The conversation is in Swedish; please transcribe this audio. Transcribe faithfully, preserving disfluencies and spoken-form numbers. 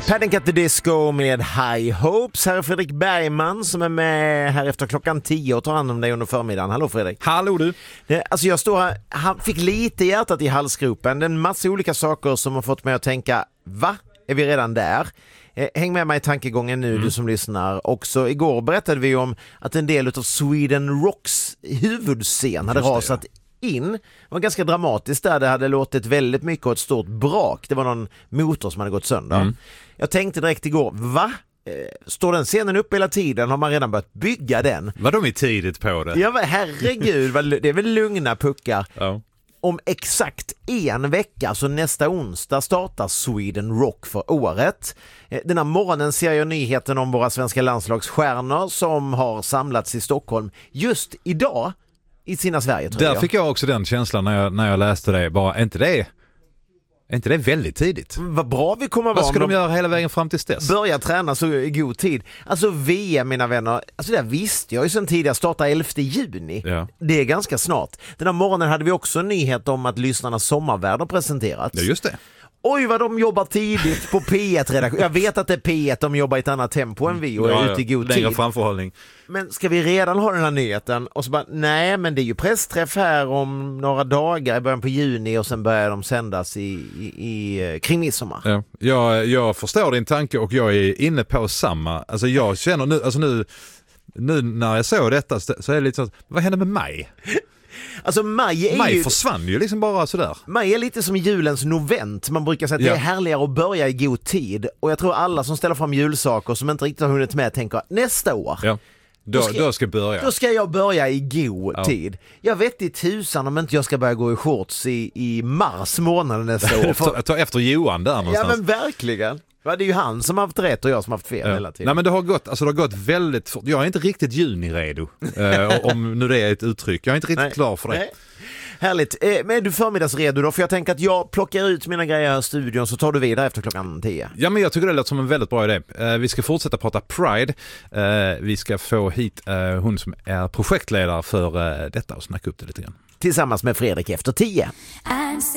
Panic at the Disco med High Hopes. Här är Fredrik Bergman som är med här efter klockan tio och tar hand om dig under förmiddagen. Hallå Fredrik. Hallå du. Det, alltså jag står här, han fick lite hjärtat i halsgropen. Det är en massa olika saker som har fått mig att tänka, va? Är vi redan där? Häng med mig i tankegången nu, mm. du som lyssnar. Också igår berättade vi om att en del av Sweden Rocks huvudscen hade rasat in. Det var ganska dramatiskt där. Det hade låtit väldigt mycket och ett stort brak. Det var någon motor som hade gått sönder. Mm. Jag tänkte direkt igår, va? Står den scenen upp hela tiden? Har man redan börjat bygga den? Var de är tidigt på det? Ja, men herregud, det är väl lugna puckar. Ja. Om exakt en vecka, så nästa onsdag, startar Sweden Rock för året. Den här morgonen ser jag nyheten om våra svenska landslagsstjärnor som har samlats i Stockholm just idag i sina Sverige, tror Där jag. Där fick jag också den känslan när jag, när jag läste det. Bara, är inte det... Är inte det väldigt tidigt? Vad bra vi kommer vara. Vad ska de göra hela vägen fram till dess? Börja träna så i god tid. Alltså V M, mina vänner, alltså det visste jag ju sedan tidigare, startar elfte juni. Ja. Det är ganska snart. Den här morgonen hade vi också en nyhet om att lyssnarnas sommarvärld har presenterats. Ja, just det. Oj, vad de jobbar tidigt på P ett-redaktion. Jag vet att det är P ett, de jobbar i ett annat tempo än vi och är ja, ute i god längre tid. Framförhållning. Men ska vi redan ha den här nyheten? Och så bara, nej, men det är ju pressträff här om några dagar i början på juni och sen börjar de sändas i, i, i kring midsommar. Ja, jag, jag förstår din tanke och jag är inne på samma. Alltså jag känner nu, alltså nu, nu när jag såg detta så är det lite så, vad händer med mig? Alltså maj är maj ju... försvann ju liksom bara sådär. Maj är lite som julens novent. Man brukar säga att ja. det är härligare att börja i god tid. Och jag tror alla som ställer fram julsaker som inte riktigt har hunnit med tänker nästa år. Ja. Då, då, ska, då ska jag börja. Då ska jag börja i god ja. tid. Jag vet i tusan om inte jag ska börja gå i shorts i, i mars månad nästa år. För... ta, ta efter Johan där någonstans. Ja, men verkligen. Det är ju han som har haft rätt och jag som har haft fel ja. hela tiden. Nej, men det har gått, alltså det har gått väldigt fort. Jag är inte riktigt juni-redo. eh, om nu det är ett uttryck. Jag är inte riktigt Nej. klar för det. Nej. Härligt. Eh, men är du förmiddagsredo då? För jag tänker att jag plockar ut mina grejer här i studion så tar du vidare efter klockan tio. Ja, men jag tycker det låter som en väldigt bra idé. Eh, vi ska fortsätta prata Pride. Eh, vi ska få hit eh, hon som är projektledare för eh, detta och snacka upp det lite grann. Tillsammans med Fredrik efter tio.